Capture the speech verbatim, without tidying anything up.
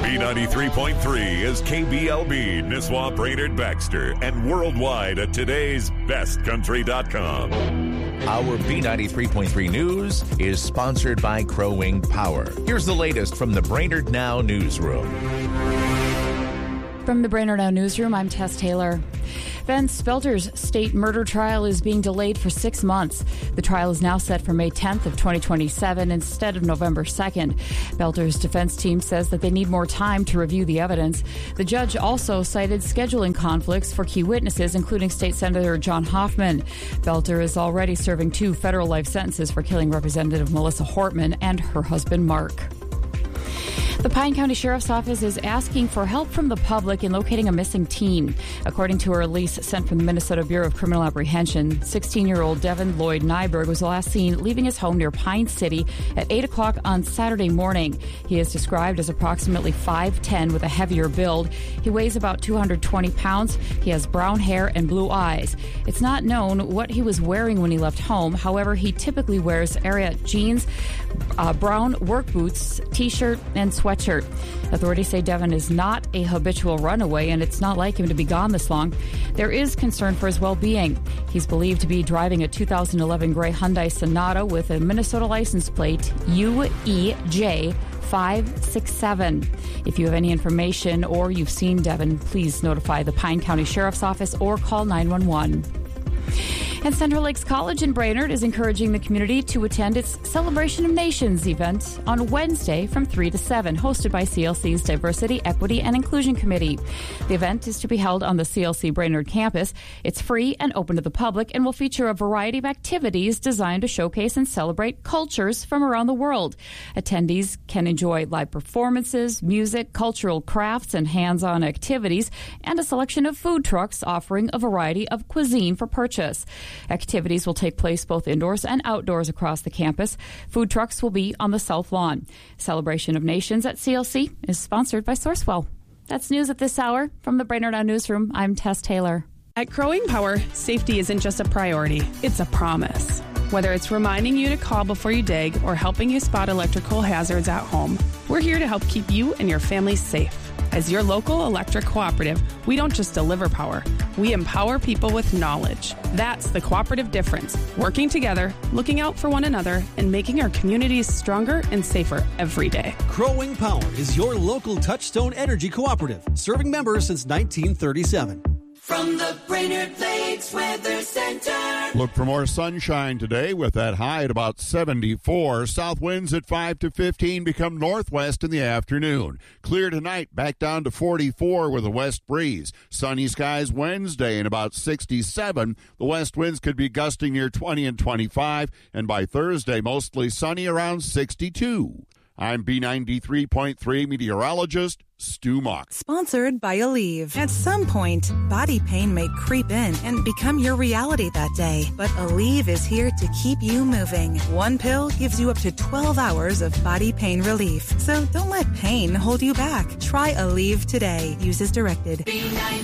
B ninety-three point three is K B L B, Nisswa, Brainerd, Baxter, and worldwide at today's best country dot com. Our B ninety-three point three news is sponsored by Crow Wing Power. Here's the latest from the Brainerd Now newsroom. From the Brainerd Now newsroom, I'm Tess Taylor. Vince Belter's state murder trial is being delayed for six months. The trial is now set for May tenth of twenty twenty-seven instead of November second. Belter's defense team says that they need more time to review the evidence. The judge also cited scheduling conflicts for key witnesses, including State Senator John Hoffman. Belter is already serving two federal life sentences for killing Representative Melissa Hortman and her husband, Mark. The Pine County Sheriff's Office is asking for help from the public in locating a missing teen. According to a release sent from the Minnesota Bureau of Criminal Apprehension, sixteen-year-old Devin Lloyd Nyberg was last seen leaving his home near Pine City at eight o'clock on Saturday morning. He is described as approximately five ten with a heavier build. He weighs about two hundred twenty pounds. He has brown hair and blue eyes. It's not known what he was wearing when he left home. However, he typically wears Ariat jeans, uh, brown work boots, T-shirt, and sweatshirt. Authorities say Devin is not a habitual runaway, and it's not like him to be gone this long. There is concern for his well-being. He's believed to be driving a two thousand eleven gray Hyundai Sonata with a Minnesota license plate U E J five six seven. If you have any information or you've seen Devin, please notify the Pine County Sheriff's Office or call nine one one. And Central Lakes College in Brainerd is encouraging the community to attend its Celebration of Nations event on Wednesday from three to seven, hosted by C L C's Diversity, Equity, and Inclusion Committee. The event is to be held on the C L C Brainerd campus. It's free and open to the public and will feature a variety of activities designed to showcase and celebrate cultures from around the world. Attendees can enjoy live performances, music, cultural crafts, and hands-on activities, and a selection of food trucks offering a variety of cuisine for purchase. Activities will take place both indoors and outdoors across the campus. Food trucks will be on the south lawn. Celebration of Nations at C L C is sponsored by Sourcewell. That's news at this hour. From the Brainerd Now newsroom, I'm Tess Taylor. At Crow Wing Power, safety isn't just a priority, it's a promise. Whether it's reminding you to call before you dig or helping you spot electrical hazards at home, we're here to help keep you and your family safe. As your local electric cooperative, we don't just deliver power, we empower people with knowledge. That's the cooperative difference, working together, looking out for one another, and making our communities stronger and safer every day. Crow Wing Power is your local Touchstone Energy cooperative, serving members since nineteen thirty-seven. From the Brainerd Lakes Weather Center. Look for more sunshine today with that high at about seventy-four. South winds at five to fifteen become northwest in the afternoon. Clear tonight, back down to forty-four with a west breeze. Sunny skies Wednesday and about sixty-seven. The west winds could be gusting near twenty and twenty-five. And by Thursday, mostly sunny around sixty-two. I'm B ninety-three point three meteorologist Stu Mock. Sponsored by Aleve. At some point, body pain may creep in and become your reality that day. But Aleve is here to keep you moving. One pill gives you up to twelve hours of body pain relief. So don't let pain hold you back. Try Aleve today. Use as directed.